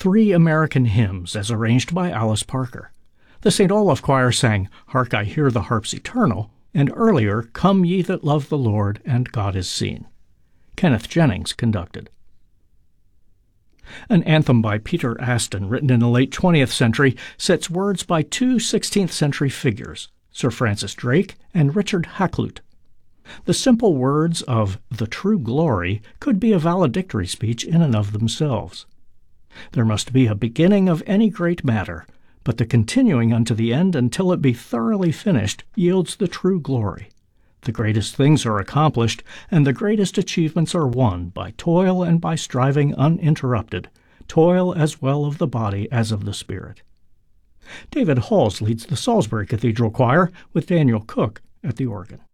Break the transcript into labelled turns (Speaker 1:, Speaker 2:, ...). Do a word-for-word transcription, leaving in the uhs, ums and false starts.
Speaker 1: three American hymns as arranged by Alice Parker. The Saint Olaf Choir sang "Hark, I Hear the Harps Eternal," and earlier "Come Ye That Love the Lord, and God Is Seen." Kenneth Jennings conducted. An anthem by Peter Aston, written in the late twentieth century, sets words by two sixteenth century figures, Sir Francis Drake and Richard Hakluyt. The simple words of "the true glory" could be a valedictory speech in and of themselves. There must be a beginning of any great matter, but the continuing unto the end until it be thoroughly finished yields the true glory. The greatest things are accomplished, and the greatest achievements are won by toil and by striving uninterrupted, toil as well of the body as of the spirit. David Halls leads the Salisbury Cathedral Choir, with Daniel Cook at the organ.